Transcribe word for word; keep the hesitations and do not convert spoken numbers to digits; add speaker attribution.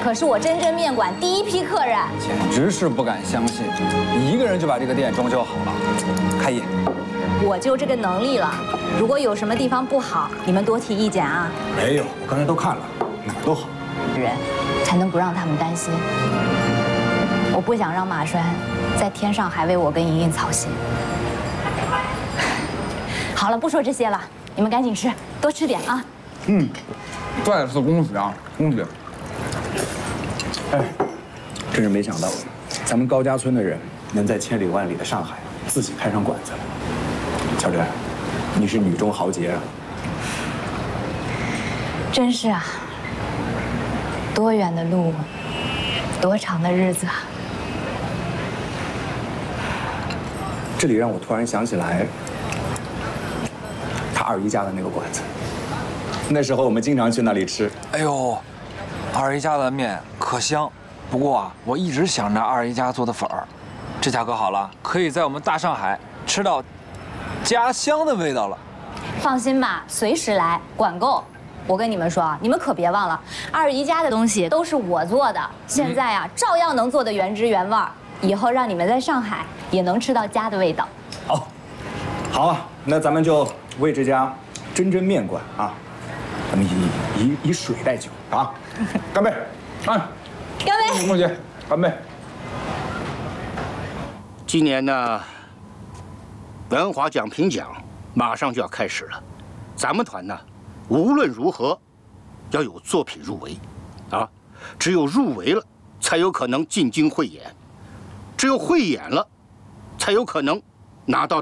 Speaker 1: 可是我真真面馆第一批客人。
Speaker 2: 简直是不敢相信，你一个人就把这个店装修好了，开业。
Speaker 1: 我就这个能力了，如果有什么地方不好，你们多提意见啊。
Speaker 3: 没有，我刚才都看了，哪儿都好。
Speaker 1: 人才能不让他们担心。我不想让马栓在天上还为我跟莹莹操心。好了，不说这些了，你们赶紧吃，多吃点啊。
Speaker 2: 嗯，再次恭喜啊，恭喜！
Speaker 3: 哎，真是没想到，咱们高家村的人能在千里万里的上海自己开上馆子。乔珍，你是女中豪杰啊！
Speaker 1: 真是啊，多远的路，多长的日子啊！
Speaker 3: 这里让我突然想起来，他二姨家的那个馆子。那时候我们经常去那里吃。
Speaker 2: 哎呦，二姨家的面可香。不过啊，我一直想着二姨家做的粉儿，这下可好了，可以在我们大上海吃到家乡的味道了。
Speaker 1: 放心吧，随时来，管够。我跟你们说啊，你们可别忘了，二姨家的东西都是我做的，现在啊，照样能做的原汁原味儿。以后让你们在上海也能吃到家的味道。
Speaker 3: 好，好啊，那咱们就为这家真真面馆啊，咱们以以以水代酒啊，干杯！啊，
Speaker 1: 干杯！
Speaker 2: 梦姐，干杯！
Speaker 4: 今年呢，文华奖评奖马上就要开始了，咱们团呢，无论如何要有作品入围，啊，只有入围了，才有可能进京汇演。只有汇演了，才有可能拿到